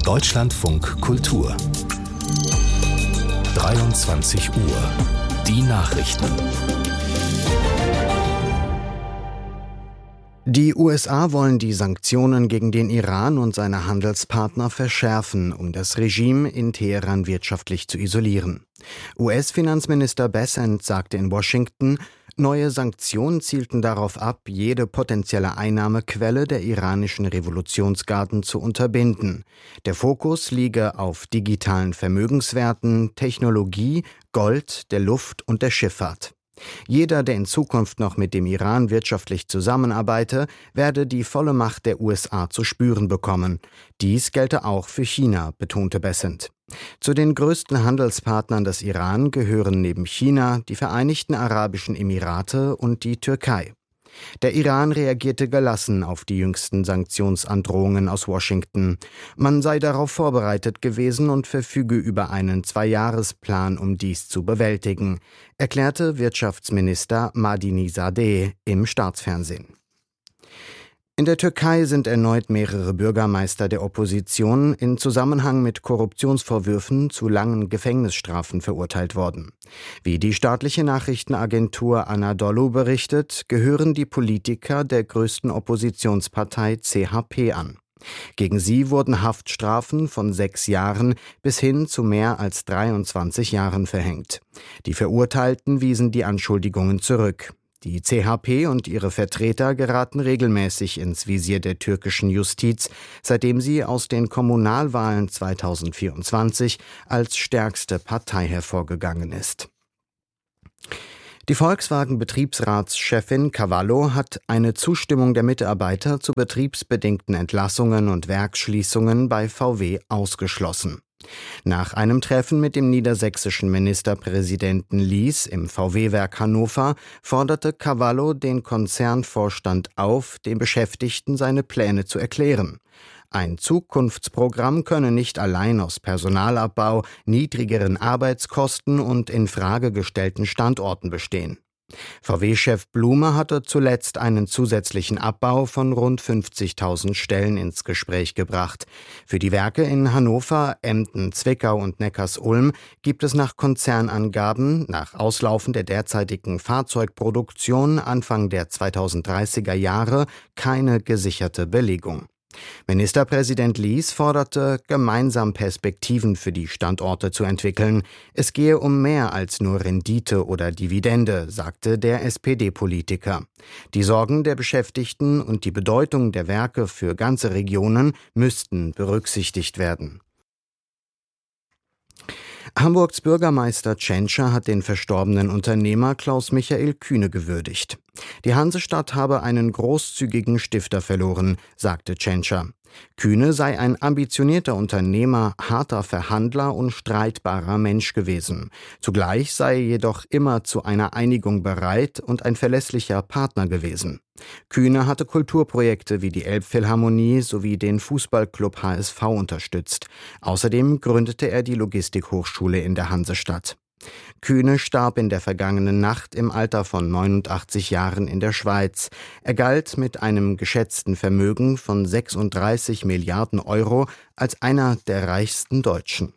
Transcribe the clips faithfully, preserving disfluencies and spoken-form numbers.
Deutschlandfunk Kultur dreiundzwanzig Uhr. Die Nachrichten. Die U S A wollen die Sanktionen gegen den Iran und seine Handelspartner verschärfen, um das Regime in Teheran wirtschaftlich zu isolieren. U S-Finanzminister Bessent sagte in Washington, neue Sanktionen zielten darauf ab, jede potenzielle Einnahmequelle der iranischen Revolutionsgarden zu unterbinden. Der Fokus liege auf digitalen Vermögenswerten, Technologie, Gold, der Luft und der Schifffahrt. Jeder, der in Zukunft noch mit dem Iran wirtschaftlich zusammenarbeite, werde die volle Macht der U S A zu spüren bekommen. Dies gelte auch für China, betonte Bessent. Zu den größten Handelspartnern des Iran gehören neben China die Vereinigten Arabischen Emirate und die Türkei. Der Iran reagierte gelassen auf die jüngsten Sanktionsandrohungen aus Washington. Man sei darauf vorbereitet gewesen und verfüge über einen Zweijahresplan, um dies zu bewältigen, erklärte Wirtschaftsminister Madini-Zadeh im Staatsfernsehen. In der Türkei sind erneut mehrere Bürgermeister der Opposition in Zusammenhang mit Korruptionsvorwürfen zu langen Gefängnisstrafen verurteilt worden. Wie die staatliche Nachrichtenagentur Anadolu berichtet, gehören die Politiker der größten Oppositionspartei C H P an. Gegen sie wurden Haftstrafen von sechs Jahren bis hin zu mehr als dreiundzwanzig Jahren verhängt. Die Verurteilten wiesen die Anschuldigungen zurück. Die C H P und ihre Vertreter geraten regelmäßig ins Visier der türkischen Justiz, seitdem sie aus den Kommunalwahlen zweitausendvierundzwanzig als stärkste Partei hervorgegangen ist. Die Volkswagen-Betriebsratschefin Cavallo hat eine Zustimmung der Mitarbeiter zu betriebsbedingten Entlassungen und Werksschließungen bei V W ausgeschlossen. Nach einem Treffen mit dem niedersächsischen Ministerpräsidenten Lies im V W-Werk Hannover forderte Cavallo den Konzernvorstand auf, den Beschäftigten seine Pläne zu erklären. Ein Zukunftsprogramm könne nicht allein aus Personalabbau, niedrigeren Arbeitskosten und in Frage gestellten Standorten bestehen. V W-Chef Blume hatte zuletzt einen zusätzlichen Abbau von rund fünfzigtausend Stellen ins Gespräch gebracht. Für die Werke in Hannover, Emden, Zwickau und Neckarsulm gibt es nach Konzernangaben, nach Auslaufen der derzeitigen Fahrzeugproduktion Anfang der zweitausenddreißiger Jahre, keine gesicherte Belegung. Ministerpräsident Lies forderte, gemeinsam Perspektiven für die Standorte zu entwickeln. Es gehe um mehr als nur Rendite oder Dividende, sagte der S P D-Politiker. Die Sorgen der Beschäftigten und die Bedeutung der Werke für ganze Regionen müssten berücksichtigt werden. Hamburgs Bürgermeister Tschentscher hat den verstorbenen Unternehmer Klaus-Michael Kühne gewürdigt. Die Hansestadt habe einen großzügigen Stifter verloren, sagte Tschentscher. Kühne sei ein ambitionierter Unternehmer, harter Verhandler und streitbarer Mensch gewesen. Zugleich sei er jedoch immer zu einer Einigung bereit und ein verlässlicher Partner gewesen. Kühne hatte Kulturprojekte wie die Elbphilharmonie sowie den Fußballclub H S V unterstützt. Außerdem gründete er die Logistikhochschule in der Hansestadt. Kühne starb in der vergangenen Nacht im Alter von neunundachtzig Jahren in der Schweiz. Er galt mit einem geschätzten Vermögen von sechsunddreißig Milliarden Euro als einer der reichsten Deutschen.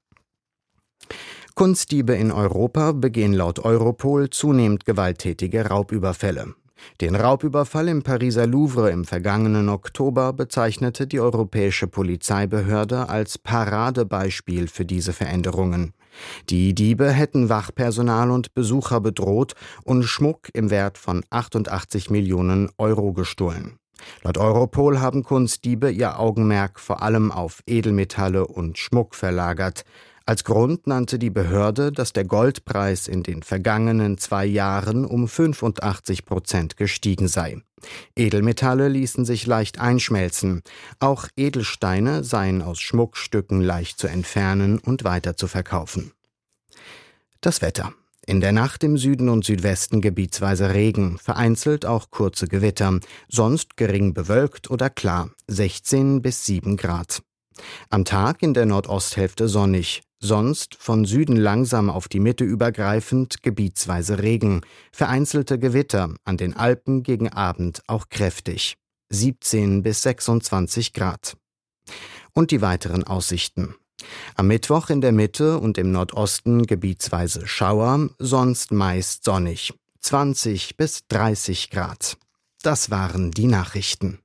Kunstdiebe in Europa begehen laut Europol zunehmend gewalttätige Raubüberfälle. Den Raubüberfall im Pariser Louvre im vergangenen Oktober bezeichnete die europäische Polizeibehörde als Paradebeispiel für diese Veränderungen. Die Diebe hätten Wachpersonal und Besucher bedroht und Schmuck im Wert von achtundachtzig Millionen Euro gestohlen. Laut Europol haben Kunstdiebe ihr Augenmerk vor allem auf Edelmetalle und Schmuck verlagert. Als Grund nannte die Behörde, dass der Goldpreis in den vergangenen zwei Jahren um fünfundachtzig Prozent gestiegen sei. Edelmetalle ließen sich leicht einschmelzen. Auch Edelsteine seien aus Schmuckstücken leicht zu entfernen und weiter zu verkaufen. Das Wetter. In der Nacht im Süden und Südwesten gebietsweise Regen, vereinzelt auch kurze Gewitter, sonst gering bewölkt oder klar, sechzehn bis sieben Grad. Am Tag in der Nordosthälfte sonnig, sonst von Süden langsam auf die Mitte übergreifend gebietsweise Regen, vereinzelte Gewitter, an den Alpen gegen Abend auch kräftig, siebzehn bis sechsundzwanzig Grad. Und die weiteren Aussichten. Am Mittwoch in der Mitte und im Nordosten gebietsweise Schauer, sonst meist sonnig. zwanzig bis dreißig Grad. Das waren die Nachrichten.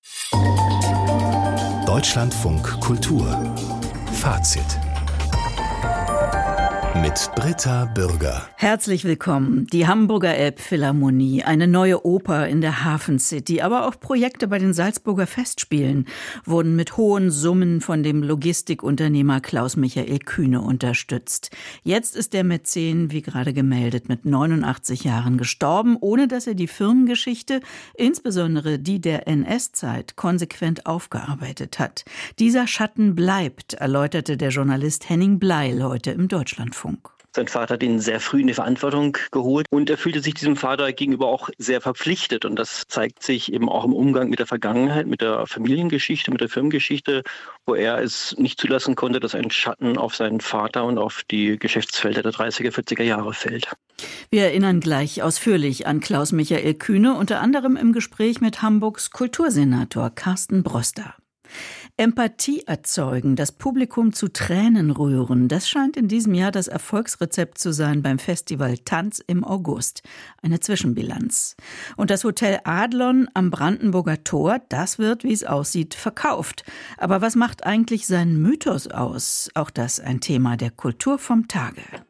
Deutschlandfunk Kultur. Fazit. Mit Britta Bürger. Herzlich willkommen. Die Hamburger Elbphilharmonie, eine neue Oper in der Hafen City, aber auch Projekte bei den Salzburger Festspielen wurden mit hohen Summen von dem Logistikunternehmer Klaus-Michael Kühne unterstützt. Jetzt ist der Mäzen, wie gerade gemeldet, mit neunundachtzig Jahren gestorben, ohne dass er die Firmengeschichte, insbesondere die der N S-Zeit, konsequent aufgearbeitet hat. Dieser Schatten bleibt, erläuterte der Journalist Henning Bleil heute im Deutschlandfunk. Sein Vater hat ihn sehr früh in die Verantwortung geholt und er fühlte sich diesem Vater gegenüber auch sehr verpflichtet. Und das zeigt sich eben auch im Umgang mit der Vergangenheit, mit der Familiengeschichte, mit der Firmengeschichte, wo er es nicht zulassen konnte, dass ein Schatten auf seinen Vater und auf die Geschäftsfelder der dreißiger, vierziger Jahre fällt. Wir erinnern gleich ausführlich an Klaus-Michael Kühne, unter anderem im Gespräch mit Hamburgs Kultursenator Carsten Broster. Empathie erzeugen, das Publikum zu Tränen rühren, das scheint in diesem Jahr das Erfolgsrezept zu sein beim Festival Tanz im August. Eine Zwischenbilanz. Und das Hotel Adlon am Brandenburger Tor, das wird, wie es aussieht, verkauft. Aber was macht eigentlich seinen Mythos aus? Auch das ein Thema der Kultur vom Tage.